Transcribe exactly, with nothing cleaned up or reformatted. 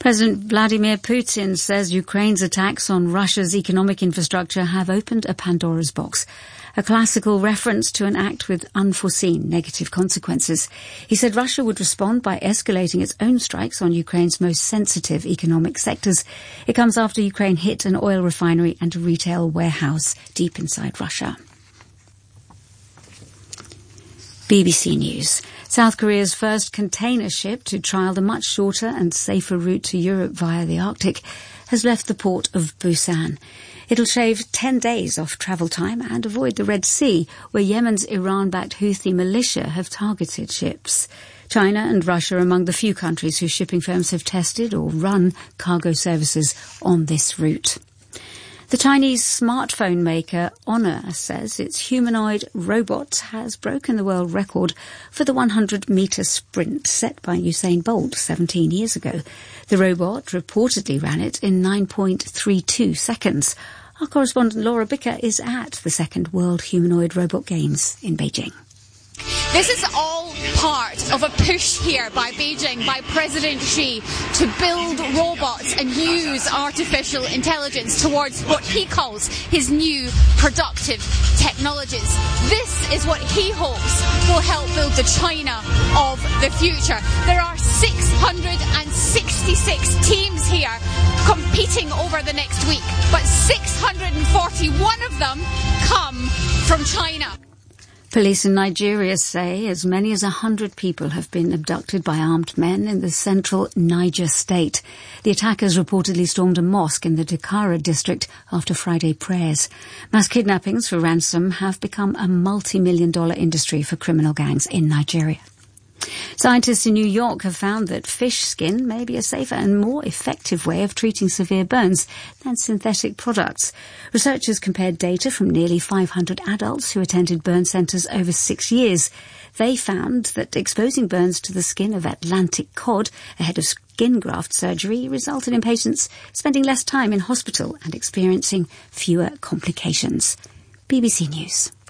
President Vladimir Putin says Ukraine's attacks on Russia's economic infrastructure have opened a Pandora's box, a classical reference to an act with unforeseen negative consequences. He said Russia would respond by escalating its own strikes on Ukraine's most sensitive economic sectors. It comes after Ukraine hit an oil refinery and a retail warehouse deep inside Russia. B B C News. South Korea's first container ship to trial the much shorter and safer route to Europe via the Arctic has left the port of Busan. It'll shave ten days off travel time and avoid the Red Sea, where Yemen's Iran-backed Houthi militia have targeted ships. China and Russia are among the few countries whose shipping firms have tested or run cargo services on this route. The Chinese smartphone maker Honor says its humanoid robot has broken the world record for the hundred metre sprint set by Usain Bolt seventeen years ago. The robot reportedly ran it in nine point three two seconds. Our correspondent Laura Bicker is at the second World Humanoid Robot Games in Beijing. This is all part of a push here by Beijing, by President Xi, to build robots and use artificial intelligence towards what he calls his new productive technologies. This is what he hopes will help build the China of the future. There are six hundred sixty-six teams here competing over the next week, but six hundred forty-one of them come from China. Police in Nigeria say as many as one hundred people have been abducted by armed men in the central Niger state. The attackers reportedly stormed a mosque in the Dakara district after Friday prayers. Mass kidnappings for ransom have become a multi-million dollar industry for criminal gangs in Nigeria. Scientists in New York have found that fish skin may be a safer and more effective way of treating severe burns than synthetic products. Researchers compared data from nearly five hundred adults who attended burn centres over six years. They found that exposing burns to the skin of Atlantic cod ahead of skin graft surgery resulted in patients spending less time in hospital and experiencing fewer complications. B B C News.